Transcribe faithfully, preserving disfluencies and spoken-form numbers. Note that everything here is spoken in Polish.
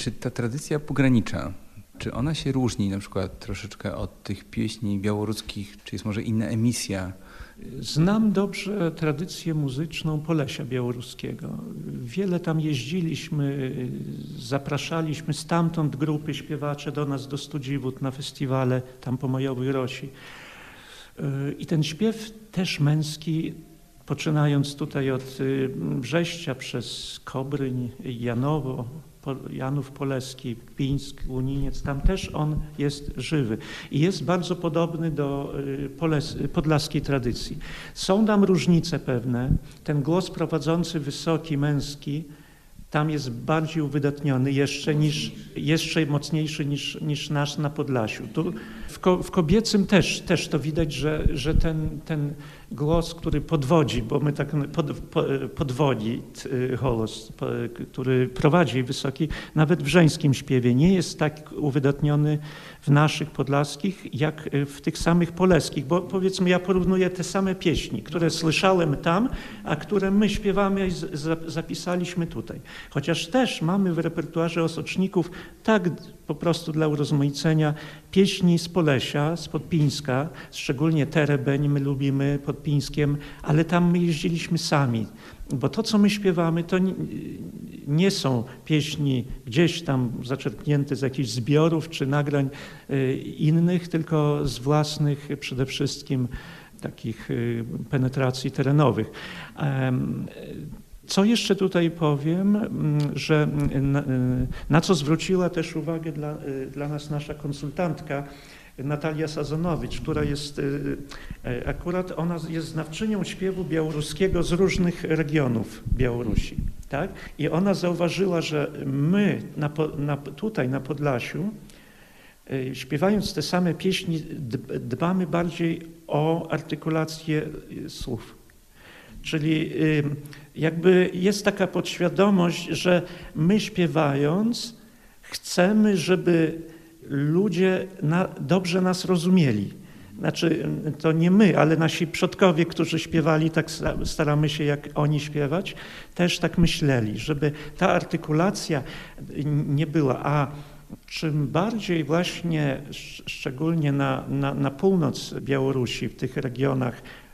Czy ta tradycja pogranicza, czy ona się różni na przykład troszeczkę od tych pieśni białoruskich, czy jest może inna emisja? Znam dobrze tradycję muzyczną Polesia Białoruskiego. Wiele tam jeździliśmy, zapraszaliśmy stamtąd grupy śpiewacze do nas do Studziwód na festiwale tam po Majowej Rosi. I ten śpiew też męski, poczynając tutaj od Brześcia przez Kobryń, Janowo, Janów Poleski, Pińsk, Łuniniec, tam też on jest żywy i jest bardzo podobny do poles, podlaskiej tradycji. Są tam różnice pewne. Ten głos prowadzący wysoki, męski, tam jest bardziej uwydatniony jeszcze, niż, jeszcze mocniejszy niż, niż nasz na Podlasiu. Tu w, ko, w kobiecym też, też to widać, że, że ten, ten głos, który podwodzi, bo my tak pod, podwodzi głos, który prowadzi wysoki, nawet w żeńskim śpiewie nie jest tak uwydatniony w naszych podlaskich, jak w tych samych poleskich, bo powiedzmy ja porównuję te same pieśni, które słyszałem tam, a które my śpiewamy i zapisaliśmy tutaj. Chociaż też mamy w repertuarze osoczników tak po prostu dla urozmaicenia pieśni z Polesia, z Podpińska, szczególnie Terebeń my lubimy pod Pińskiem, ale tam my jeździliśmy sami, bo to co my śpiewamy to nie, nie są pieśni gdzieś tam zaczerpnięte z jakichś zbiorów czy nagrań innych, tylko z własnych przede wszystkim takich penetracji terenowych. Co jeszcze tutaj powiem, że na, na co zwróciła też uwagę dla, dla nas nasza konsultantka Natalia Sazonowicz, która jest akurat, ona jest znawczynią śpiewu białoruskiego z różnych regionów Białorusi, tak? I ona zauważyła, że my na, na, tutaj na Podlasiu, śpiewając te same pieśni, dbamy bardziej o artykulację słów. Czyli jakby jest taka podświadomość, że my śpiewając chcemy, żeby ludzie na, dobrze nas rozumieli. Znaczy to nie my, ale nasi przodkowie, którzy śpiewali, tak staramy się jak oni śpiewać, też tak myśleli, żeby ta artykulacja nie była. A czym bardziej właśnie, szczególnie na, na, na północ Białorusi, w tych regionach